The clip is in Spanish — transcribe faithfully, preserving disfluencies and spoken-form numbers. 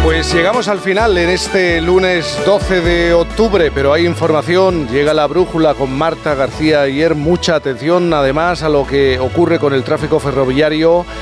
Pues llegamos al final en este lunes doce de octubre, pero hay información, llega la brújula con Marta García Ayer, mucha atención además a lo que ocurre con el tráfico ferroviario